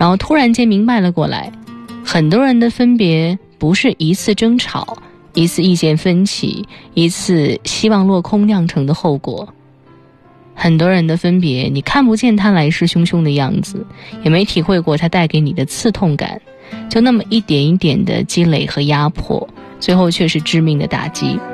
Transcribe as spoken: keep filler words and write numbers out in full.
后突然间明白了过来，很多人的分别不是一次争吵，一次意见分歧，一次希望落空酿成的后果。很多人的分别，你看不见他来势汹汹的样子，也没体会过他带给你的刺痛感，就那么一点一点的积累和压迫，最后却是致命的打击。